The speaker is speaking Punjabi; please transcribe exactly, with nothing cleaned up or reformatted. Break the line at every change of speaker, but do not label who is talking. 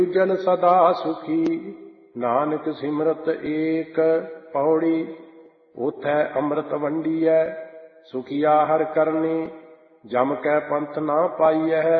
ਜਨ ਸਦਾ ਸੁਖੀ ਨਾਨਕ ਸਿਮਰਤ ਏਕ ਪੌੜੀ। ਉਥੈ ਅੰਮ੍ਰਿਤ ਵੰਡੀਐ ਸੁਖੀਆ ਹਰਿ ਕਰਨੀ ਜਮ ਕੈ ਪੰਥ ਨਾ ਪਾਈਐ।